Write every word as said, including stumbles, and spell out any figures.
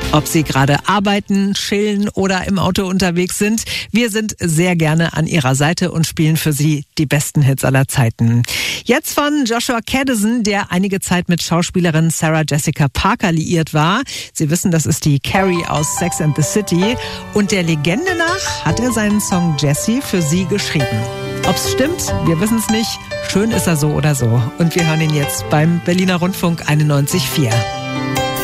Ob Sie gerade arbeiten, chillen oder im Auto unterwegs sind, wir sind sehr gerne an Ihrer Seite und spielen für Sie die besten Hits aller Zeiten. Jetzt von Joshua Kadison, der einige Zeit mit Schauspielerin Sarah Jessica Parker liiert war. Sie wissen, das ist die Carrie aus Sex and the City. Und der Legende nach hat er seinen Song Jessie für sie geschrieben. Ob's stimmt, wir wissen es nicht. Schön ist er so oder so. Und wir hören ihn jetzt beim Berliner Rundfunk einundneunzig Komma vier.